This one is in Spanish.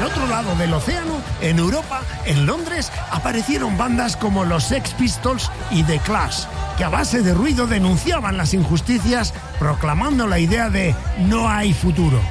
otro lado del océano, en Europa, en Londres, aparecieron bandas como los Sex Pistols y The Clash, que a base de ruido denunciaban las injusticias, proclamando la idea de no hay futuro.